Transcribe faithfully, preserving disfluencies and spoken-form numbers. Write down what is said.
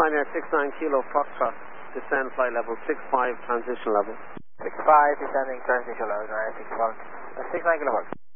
Pioneer six nine Kilo Foxtrot, descend flight level six five, transition level. six five, descending transition level, nine six one, uh, six nine Kilo Fox.